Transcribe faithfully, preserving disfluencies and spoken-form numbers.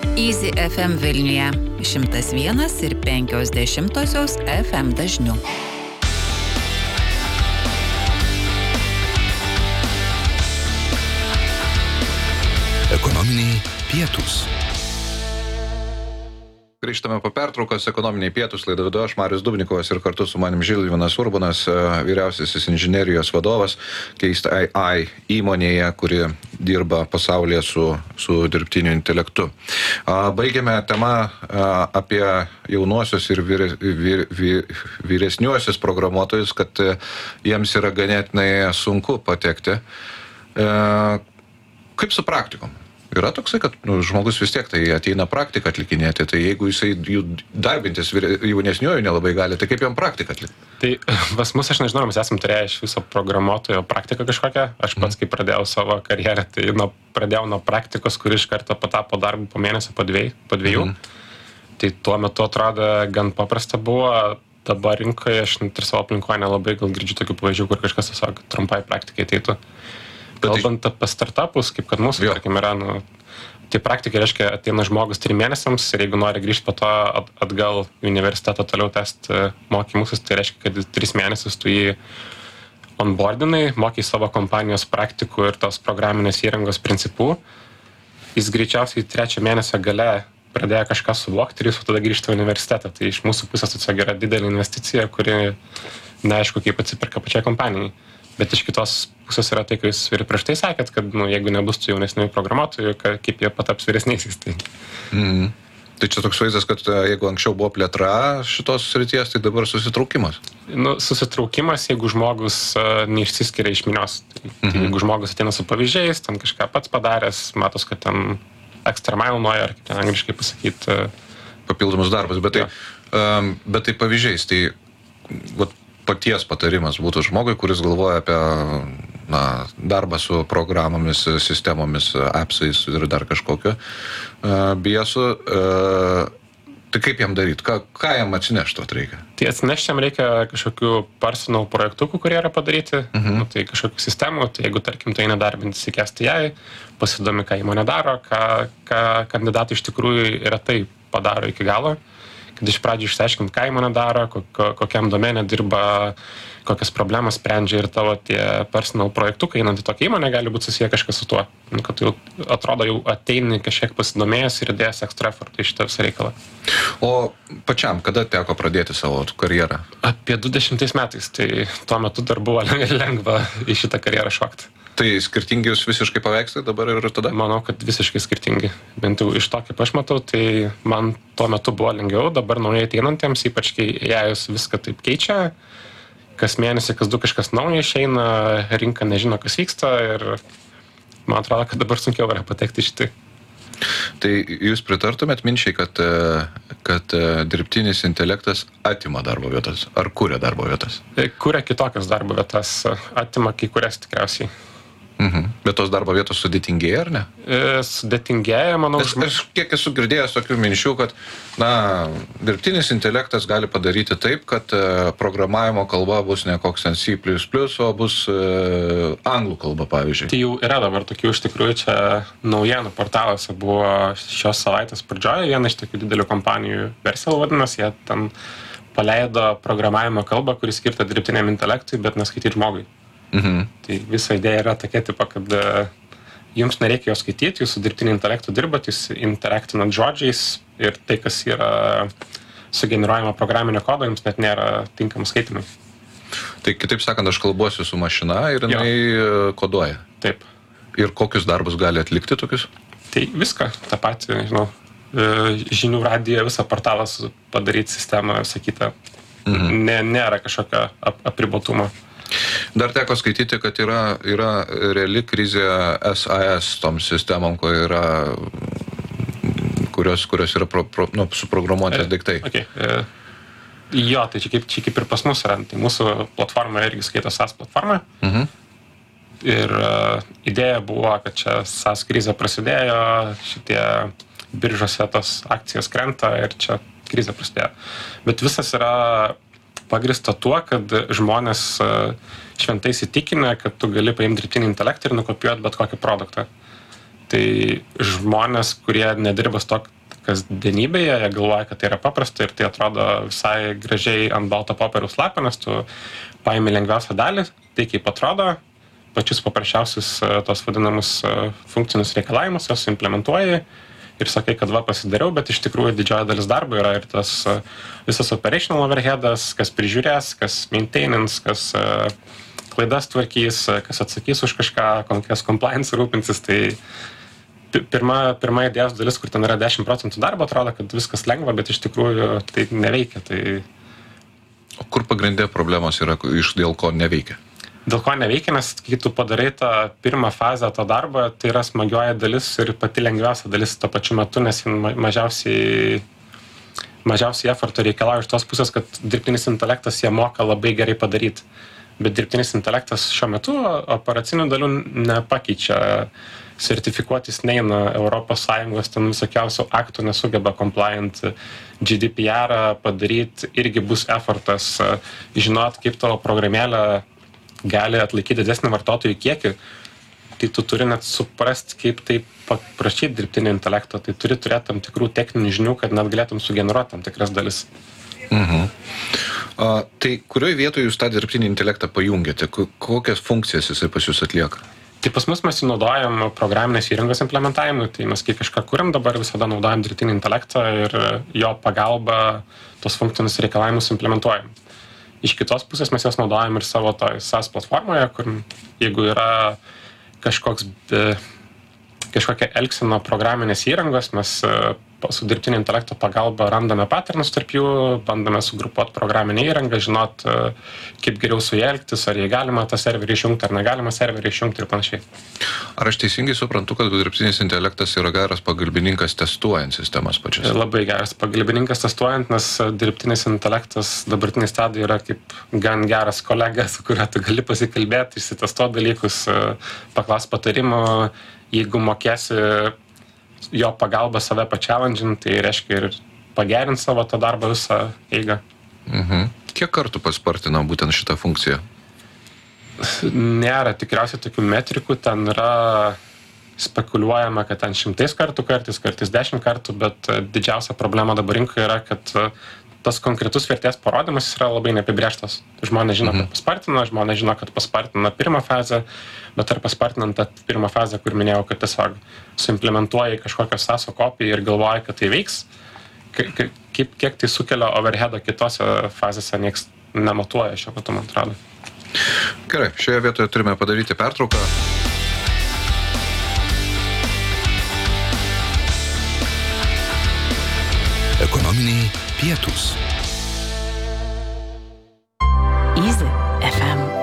Easy F M Vilniuje šimtas vienas ir penkios dešimtosios F M dažniu. Ekonominiai pietūs. Grįžtame po pertraukos, ekonominiai pietūs, laidą vedu aš, Marius Dubnikovas, ir kartu su manim Žilvinas Urbonas, vyriausiasis inžinerijos vadovas Keist A I įmonėje, kuri dirba pasaulyje su, su dirbtiniu intelektu. Baigėme temą apie jaunuosius ir vyre, vyre, vyre, vyresniuosius programuotojus, kad jiems yra ganėtinai sunku patekti. Kaip su praktikom? Yra toksai, kad nu, žmogus vis tiek tai ateina praktiką atlikinėti, tai jeigu jisai jų darbintis jaunesniuoju nelabai gali, tai kaip jam praktiką atlikti? Tai pas mus, aš nežinau, mes esam turėję iš viso programuotojo praktiką kažkokią. Aš pats, kai pradėjau savo karjerą, tai nuo, pradėjau nuo praktikos, kuri iš karto patapo darbu po mėnesio, po dviejų. Po dviejų. Mm. Tai tuo metu atrodo gan paprasta buvo. Dabar rinkoje aš net ir savo aplinkoje nelabai gal girdžiu tokių pavyzdžių, kur kažkas tiesiog trumpai praktikai ateitų. Kalbant apie startupus, kaip kad mūsų, tarkim, yra, nu, tai praktikai reiškia, ateina žmogus trim mėnesiams ir jeigu nori grįžti po to atgal į universitetą toliau tęsti mokymusis, tai reiškia, kad tris mėnesius tu jį onboardinai, mokai savo kompanijos praktikų ir tos programinės įrangos principų. Jis greičiausiai trečio mėnesio gale pradėjo kažką suvokti ir jis tada grįžta į universitetą. Tai iš mūsų pusės tiesiog yra didelė investicija, kuri neaišku, kaip atsiperka pačiai kompanijai. Bet iš kitos pusės yra tai, kai jūs ir prieš tai sakėt, kad nu, jeigu nebus tų jaunesnių programuotojų, kaip jie pataps vyresniaisiais. Tai... Mm. Tai čia toks vaizdas, kad jeigu anksčiau buvo plėtra šitos srities, tai dabar susitraukimas? Nu, susitraukimas, jeigu žmogus uh, neišsiskiria iš minios. Tai, mm-hmm. tai jeigu žmogus ateina su pavyzdžiais, ten kažką pats padaręs, matos, kad ten extra mile nuoja, ar kaip ten angliškai pasakyti. Uh... Papildomus darbus, bet tai, um, bet tai pavyzdžiais, tai... Vat, paties patarimas būtų žmogui, kuris galvoja apie na, darbą su programomis, sistemomis, appsais ir dar kažkokio uh, biesu. Uh, tai kaip jam daryti? Ką, ką jam atsinešti reikia? Tai atsinešti jam reikia kažkokių personal projektukų, kurie yra padaryti. Uh-huh. Nu, tai kažkokių sistemų. Tai jeigu, tarkim, tai nedarbintis į Keist A I, pasidomi, ką įmonė daro, ką, ką kandidatai iš tikrųjų yra tai padaro iki galo. Kad iš pradžių išsiaiškint, ką įmonė daro, kokiam domene dirba, kokias problemas sprendžia ir tavo tie personal projektukai, einant į tokią įmonę, gali būti susiję kažkas su tuo. Kad jau atrodo, jau ateini kažkiek pasidomėjęs ir įdėjęs extra effort į šitą visą reikalą. O pačiam, kada teko pradėti savo karjerą? Apie dvidešimtais metais, tai tuo metu dar buvo lengva į šitą karjerą šokti. Tai skirtingi jūs visiškai paveikslai dabar ir tada? Manau, kad visiškai skirtingi. Bent jau iš to, kaip aš matau, tai man tuo metu buvo lengviau, dabar naujai ateinantiems, ypač kai jais viską taip keičia, kas mėnesį, kas du kažkas naujo išeina, rinka nežino, kas vyksta ir man atrodo, kad dabar sunkiau yra patekti šitai. Tai jūs pritartumėt minčiai, kad, kad dirbtinis intelektas atima darbo vietas, ar kuria darbo vietas? Kuria kitokias darbo vietas, atima kai kurias tikriausiai. Mhm. Bet tos darbo vietos sudėtingėja, ar ne? E, sudėtingėja, manau. Aš, aš kiek esu girdėjęs tokių minčių, kad na, dirbtinis intelektas gali padaryti taip, kad e, programavimo kalba bus ne koks C plus plus, o bus e, anglų kalba, pavyzdžiui. Tai jau yra dabar tokių, iš tikrųjų, čia naujienų portaluose buvo šios savaitės pradžioje, viena iš tokių didelių kompanijų Vercel vadinasi, jie ten paleido programavimo kalbą, kuris skirta dirbtiniam intelektui, bet neskaityti žmogui. Mhm. Tai visa idėja yra tokia tipo, kad jums nereikia jo skaityti, jūs su dirbtiniu intelektu dirbat, jūs interaktinat žodžiais ir tai, kas yra sugeneruojama programinio kodo, jums net nėra tinkamas skaitimai. Tai kitaip sakant, aš kalbuosiu su mašina ir jinai jo. Koduoja. Taip. Ir kokius darbus gali atlikti tokius? Tai viską, tą patį, žinau, žinių radiją, visą portalą padaryti sistemą, visą kitą. Mhm. Nė, nėra kažkokio ap- apribotumo. Dar teko skaityti, kad yra, yra reali krizė S A S tom sistemom, kur yra, kurios, kurios yra pro, pro, nu, suprogramuotis daiktai. Okay. E, jo, tai čia kaip, čia kaip ir pas mus yra. Tai mūsų platforma irgi skaito SaaS platformą. Mhm. Ir uh, idėja buvo, kad čia SaaS krizė prasidėjo, šitie biržose tos akcijos krenta ir čia krizė prasidėjo. Bet visas yra pagrįsta tuo, kad žmonės šventai įsitikinę, kad tu gali paimti dirbtinį intelektą ir nukopijuoti bet kokį produktą. Tai žmonės, kurie nedirba su kasdienybėje, jie galvoja, kad tai yra paprasta ir tai atrodo visai gražiai ant balto popieriaus lapio, nes tu paimi lengviausią dalį, tai kaip atrodo, pačius paprasčiausius tos vadinamus funkcinius reikalavimus, jos implementuoji ir sakai, kad va pasidariau, bet iš tikrųjų didžioji dalis darbo yra ir tas visas operational overheadas, kas prižiūrės, kas maintainins, kas klaidas tvarkys, kas atsakys už kažką, kokias compliance rūpinsis, tai pirma, pirma idėjos dalis, kur ten yra dešimt procentų darbo, atrodo, kad viskas lengva, bet iš tikrųjų tai neveikia. Tai... O kur pagrindė problemos yra, iš dėl ko neveikia? Dėl ko neveikia, nes kai tu padarai tą pirmą fazę to darbo, tai yra smagioji dalis ir pati lengviausia dalis tuo pačiu metu, nes mažiausiai, mažiausiai efforto reikalauja iš tos pusės, kad dirbtinis intelektas jie moka labai gerai padaryti. Bet dirbtinis intelektas šiuo metu operacinių dalių nepakeičia, sertifikuotis neina Europos Sąjungos, ten visokiausių aktų nesugeba compliant, G D P R padaryti irgi bus effortas, žinot, kaip tavo programėlė gali atlaikyti didesnį vartotojų kiekį, tai tu turi net suprasti, kaip tai paprašyti dirbtinio intelekto, tai turi turėti tam tikrų techninių žinių, kad net galėtum sugeneruoti tam tikras dalis. Mhm. A, tai kurioje vietoje jūs tą dirbtinį intelektą pajungiate? Kokias funkcijas jisai pas jūs atlieka? Tai pas mus mes jį naudojam programinės įrangos implementavimui, tai mes kai kažką kuriam, dabar visada naudojam dirbtinį intelektą ir jo pagalba tos funkcinius reikalavimus implementuojam. Iš kitos pusės mes jas naudojam ir savo toj SaaS platformoje, kur jeigu yra kažkoks, kažkokia elgsena programinės įrangos, mes su dirbtinio intelekto pagalba randame patternus tarp jų, bandome sugrupuoti programinę įrangą, žinot, kaip geriau su jie elgtis, ar jie galima tą serverį išjungti, ar negalima serverį išjungti ir panašiai. Ar aš teisingai suprantu, kad dirbtinis intelektas yra geras pagalbininkas testuojant sistemas pačias? Labai geras pagalbininkas testuojant, nes dirbtinis intelektas dabartinį stadiją yra kaip gan geras kolega, su kuriuo tu gali pasikalbėti, išsitestuoti dalykus, paklaus patarimo, jeigu mokėsi jo pagalba save pačialandžinti, tai reiškia ir pagerinti savo tą darbą visą eigą. Mhm. Kiek kartų paspartina būtent šitą funkciją? Nėra tikriausiai tokių metrikų, ten yra spekuliuojama, kad ten šimtais kartų kartais, kartais dešimt kartų, bet didžiausia problema dabar rinkoje yra, kad tas konkretus vertės parodymas yra labai neapibrėžtas. Žmonės žino, mhm. kad paspartina, žmonės žino, kad paspartina pirmą fazę, bet ar paspartinant tą pirmą fazę, kur minėjau, kad tiesiog suimplementuoja kažkokią SaaS kopiją ir galvoja, kad tai veiks, kaip, kiek tai sukelia overheado kitose fazėse, nieks nematuoja šio metu, man atrodo. Gerai, šioje vietoje turime padaryti pertrauką. Ekonominiai pietūs. Easy F M.